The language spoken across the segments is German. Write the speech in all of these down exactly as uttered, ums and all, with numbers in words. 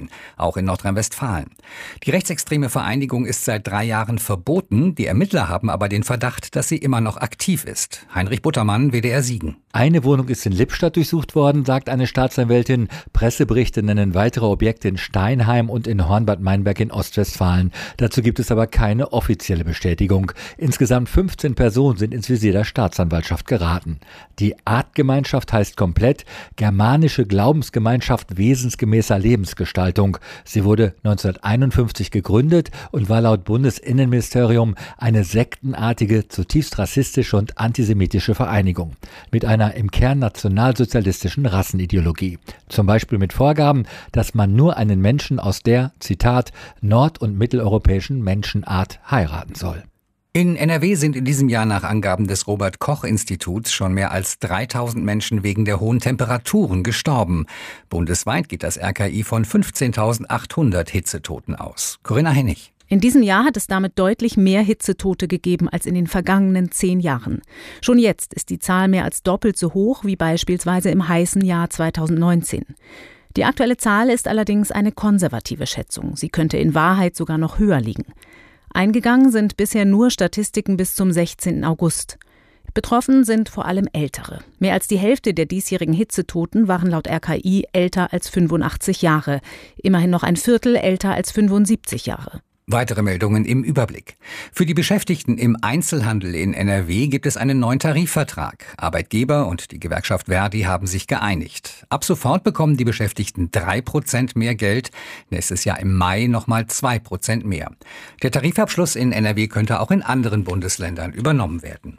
sollen, auch in Nordrhein-Westfalen. Die rechtsextreme Vereinigung ist seit drei Jahren verboten. Die Ermittler haben aber den Verdacht, dass sie immer noch aktiv ist. Heinrich Buttermann, W D R Siegen. Eine Wohnung ist in Lippstadt durchsucht worden, sagt eine Staatsanwältin. Presseberichte nennen weitere Objekte in Steinheim und in Hornbad Meinberg in Ostwestfalen. Dazu gibt es aber keine offizielle Bestätigung. Insgesamt fünfzehn Personen sind ins Visier der Staatsanwaltschaft geraten. Die Artgemeinschaft heißt komplett Germanische Glaubensgemeinschaft wesensgemäßer Lebensgestaltung. Sie wurde neunzehnhunderteinundfünfzig gegründet und war laut Bundesinnenministerium eine sektenartige, zutiefst rassistische und antisemitische Vereinigung. Mit einer im Kern nationalsozialistischen Rassenideologie. Zum Beispiel mit Vorgaben, dass man nur einen Menschen aus der, Zitat, nord- und mitteleuropäischen Menschenart heiraten soll. In N R W sind in diesem Jahr nach Angaben des Robert-Koch-Instituts schon mehr als dreitausend Menschen wegen der hohen Temperaturen gestorben. Bundesweit geht das R K I von fünfzehntausendachthundert Hitzetoten aus. Corinna Hennig. In diesem Jahr hat es damit deutlich mehr Hitzetote gegeben als in den vergangenen zehn Jahren. Schon jetzt ist die Zahl mehr als doppelt so hoch wie beispielsweise im heißen Jahr zweitausendneunzehn. Die aktuelle Zahl ist allerdings eine konservative Schätzung. Sie könnte in Wahrheit sogar noch höher liegen. Eingegangen sind bisher nur Statistiken bis zum sechzehnten August. Betroffen sind vor allem Ältere. Mehr als die Hälfte der diesjährigen Hitzetoten waren laut R K I älter als fünfundachtzig Jahre. Immerhin noch ein Viertel älter als fünfundsiebzig Jahre. Weitere Meldungen im Überblick. Für die Beschäftigten im Einzelhandel in N R W gibt es einen neuen Tarifvertrag. Arbeitgeber und die Gewerkschaft Verdi haben sich geeinigt. Ab sofort bekommen die Beschäftigten drei Prozent mehr Geld, nächstes Jahr im Mai nochmal zwei Prozent mehr. Der Tarifabschluss in N R W könnte auch in anderen Bundesländern übernommen werden.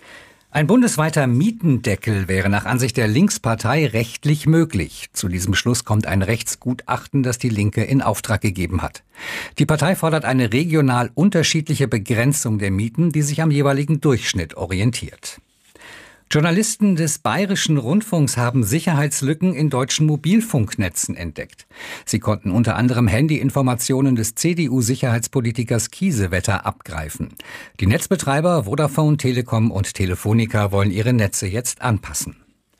Ein bundesweiter Mietendeckel wäre nach Ansicht der Linkspartei rechtlich möglich. Zu diesem Schluss kommt ein Rechtsgutachten, das die Linke in Auftrag gegeben hat. Die Partei fordert eine regional unterschiedliche Begrenzung der Mieten, die sich am jeweiligen Durchschnitt orientiert. Journalisten des Bayerischen Rundfunks haben Sicherheitslücken in deutschen Mobilfunknetzen entdeckt. Sie konnten unter anderem Handyinformationen des C D U-Sicherheitspolitikers Kiesewetter abgreifen. Die Netzbetreiber Vodafone, Telekom und Telefonica wollen ihre Netze jetzt anpassen.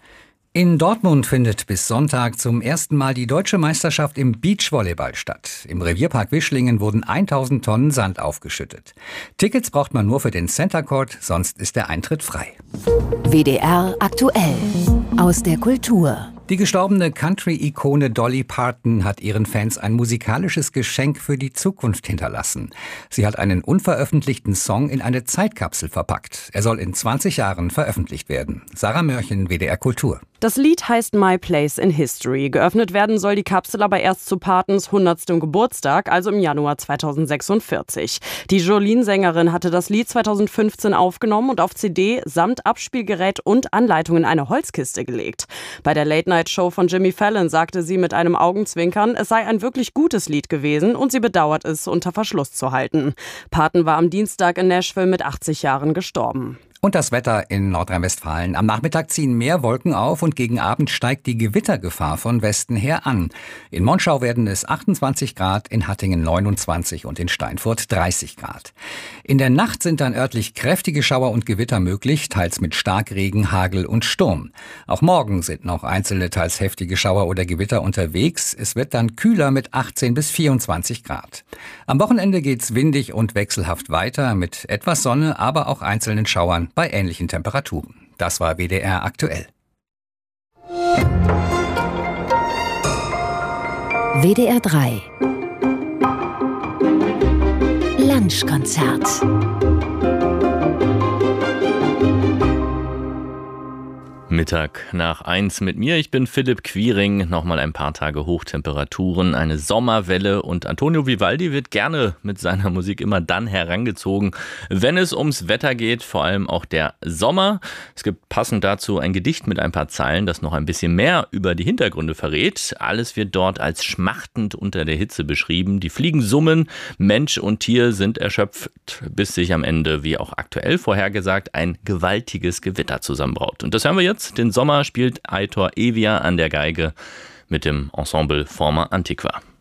In Dortmund findet bis Sonntag zum ersten Mal die deutsche Meisterschaft im Beachvolleyball statt. Im Revierpark Wischlingen wurden tausend Tonnen Sand aufgeschüttet. Tickets braucht man nur für den Center Court, sonst ist der Eintritt frei. W D R aktuell aus der Kultur. Die gestorbene Country-Ikone Dolly Parton hat ihren Fans ein musikalisches Geschenk für die Zukunft hinterlassen. Sie hat einen unveröffentlichten Song in eine Zeitkapsel verpackt. Er soll in zwanzig Jahren veröffentlicht werden. Sarah Mörchen, W D R Kultur. Das Lied heißt My Place in History. Geöffnet werden soll die Kapsel aber erst zu Partons hundertstem Geburtstag, also im Januar zweitausendsechsundvierzig. Die Jolene-Sängerin hatte das Lied zweitausendfünfzehn aufgenommen und auf C D samt Abspielgerät und Anleitung in eine Holzkiste gelegt. Bei der Late-Night-Show von Jimmy Fallon sagte sie mit einem Augenzwinkern, es sei ein wirklich gutes Lied gewesen und sie bedauert es, unter Verschluss zu halten. Parton war am Dienstag in Nashville mit achtzig Jahren gestorben. Und das Wetter in Nordrhein-Westfalen. Am Nachmittag ziehen mehr Wolken auf und gegen Abend steigt die Gewittergefahr von Westen her an. In Monschau werden es achtundzwanzig Grad, in Hattingen neunundzwanzig und in Steinfurt dreißig Grad. In der Nacht sind dann örtlich kräftige Schauer und Gewitter möglich, teils mit Starkregen, Hagel und Sturm. Auch morgen sind noch einzelne, teils heftige Schauer oder Gewitter unterwegs. Es wird dann kühler mit achtzehn bis vierundzwanzig Grad. Am Wochenende geht's windig und wechselhaft weiter mit etwas Sonne, aber auch einzelnen Schauern bei ähnlichen Temperaturen. Das war W D R aktuell. W D R drei Lunchkonzert. Mittag nach eins mit mir. Ich bin Philipp Quiring. Nochmal ein paar Tage Hochtemperaturen, eine Sommerwelle und Antonio Vivaldi wird gerne mit seiner Musik immer dann herangezogen, wenn es ums Wetter geht, vor allem auch der Sommer. Es gibt passend dazu ein Gedicht mit ein paar Zeilen, das noch ein bisschen mehr über die Hintergründe verrät. Alles wird dort als schmachtend unter der Hitze beschrieben. Die Fliegen summen, Mensch und Tier sind erschöpft, bis sich am Ende, wie auch aktuell vorhergesagt, ein gewaltiges Gewitter zusammenbraut. Und das hören wir jetzt. Den Sommer spielt Aitor Evia an der Geige mit dem Ensemble Forma Antiqua.